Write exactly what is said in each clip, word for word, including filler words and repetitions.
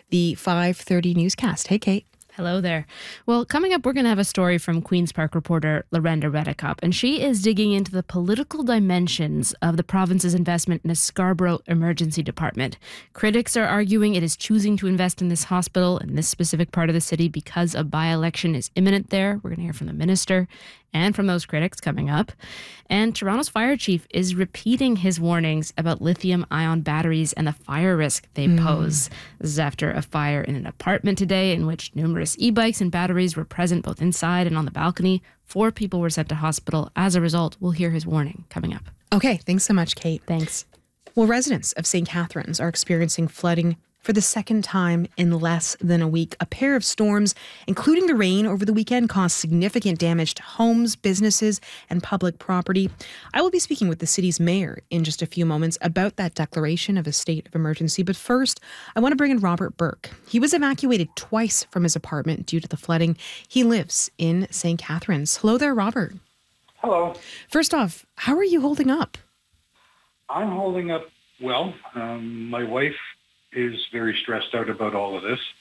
the five thirty newscast. Hey, Kate. Hello there. Well, coming up, we're going to have a story from Queen's Park reporter Lorenda Reddecup, and she is digging into the political dimensions of the province's investment in a Scarborough emergency department. Critics are arguing it is choosing to invest in this hospital in this specific part of the city because a by-election is imminent there. We're going to hear from the minister and from those critics coming up. And Toronto's fire chief is repeating his warnings about lithium-ion batteries and the fire risk they mm. pose. This is after a fire in an apartment today in which numerous e-bikes and batteries were present both inside and on the balcony. Four people were sent to hospital as a result. We'll hear his warning coming up. Okay, thanks so much, Kate. Thanks. Well, residents of Saint Catharines are experiencing flooding for the second time in less than a week. A pair of storms, including the rain over the weekend, caused significant damage to homes, businesses, and public property. I will be speaking with the city's mayor in just a few moments about that declaration of a state of emergency. But first, I want to bring in Robert Burke. He was evacuated twice from his apartment due to the flooding. He lives in Saint Catharines. Hello there, Robert. Hello. First off, how are you holding up? I'm holding up well. Um, my wife is very stressed out about all of this.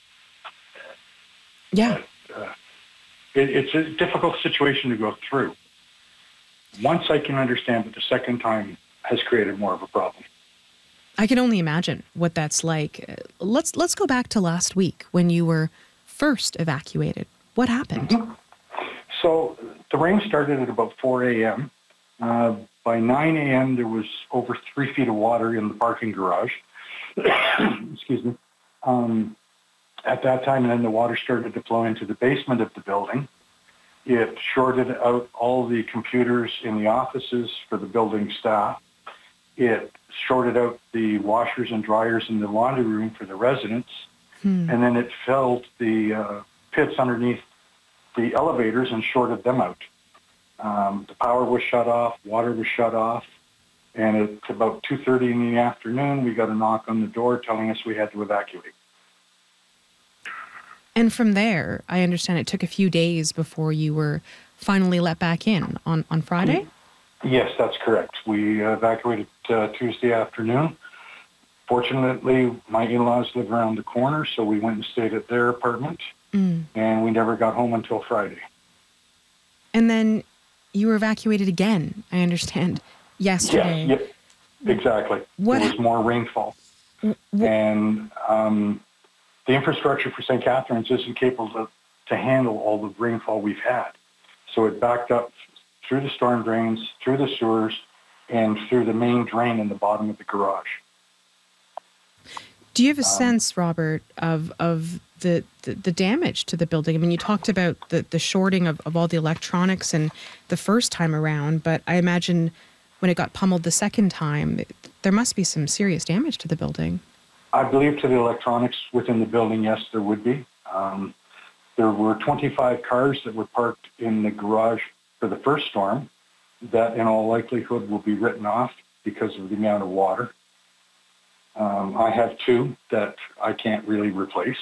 Yeah. But, uh, it, it's a difficult situation to go through. Once I can understand, but the second time has created more of a problem. I can only imagine what that's like. Let's let's go back to last week when you were first evacuated. What happened? Mm-hmm. So the rain started at about four a.m. Uh, by nine a.m. there was over three feet of water in the parking garage. Excuse me. Um, at that time, and then the water started to flow into the basement of the building. It shorted out all the computers in the offices for the building staff. It shorted out the washers and dryers in the laundry room for the residents. Hmm. And then it filled the uh, pits underneath the elevators and shorted them out. Um, the power was shut off, water was shut off. And at about two thirty in the afternoon, we got a knock on the door telling us we had to evacuate. And from there, I understand it took a few days before you were finally let back in on, on Friday? Yes, that's correct. We evacuated uh, Tuesday afternoon. Fortunately, my in-laws live around the corner, so we went and stayed at their apartment, mm. and we never got home until Friday. And then you were evacuated again, I understand. Yesterday. Yes, yep, exactly. What? There was more rainfall. What? And um, the infrastructure for Saint Catharines isn't capable to, to handle all the rainfall we've had. So it backed up through the storm drains, through the sewers, and through the main drain in the bottom of the garage. Do you have a um, sense, Robert, of of the, the, the damage to the building? I mean, you talked about the, the shorting of, of all the electronics and the first time around, but I imagine when it got pummeled the second time, there must be some serious damage to the building. I believe to the electronics within the building, yes, there would be. Um, there were twenty-five cars that were parked in the garage for the first storm that in all likelihood will be written off because of the amount of water. Um, I have two that I can't really replace.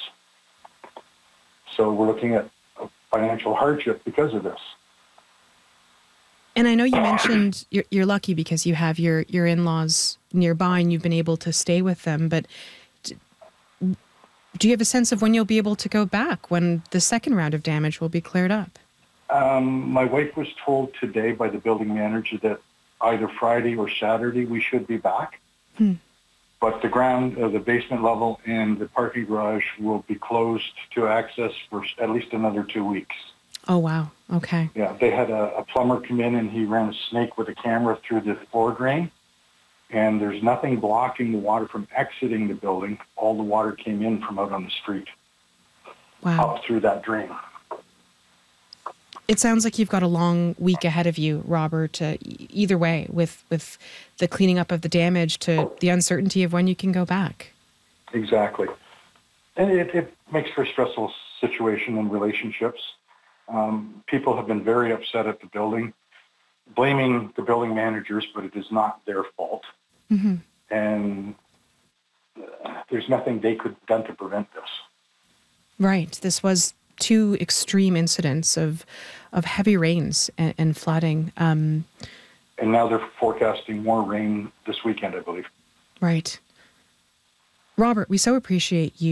So we're looking at a financial hardship because of this. And I know you mentioned you're, you're lucky because you have your, your in-laws nearby and you've been able to stay with them. But do, do you have a sense of when you'll be able to go back, when the second round of damage will be cleared up? Um, my wife was told today by the building manager that either Friday or Saturday we should be back. Hmm. But the ground, uh, the basement level and the parking garage will be closed to access for at least another two weeks. Oh, wow. Okay. Yeah, they had a, a plumber come in and he ran a snake with a camera through the floor drain. And there's nothing blocking the water from exiting the building. All the water came in from out on the street. Wow. Up through that drain. It sounds like you've got a long week ahead of you, Robert, uh, either way, with, with the cleaning up of the damage to the uncertainty of when you can go back. Exactly. And it, it makes for a stressful situation in relationships. Um, people have been very upset at the building, blaming the building managers, but it is not their fault. Mm-hmm. And uh, there's nothing they could have done to prevent this. Right. This was two extreme incidents of of heavy rains and, and flooding. Um, and now they're forecasting more rain this weekend, I believe. Right. Robert, we so appreciate you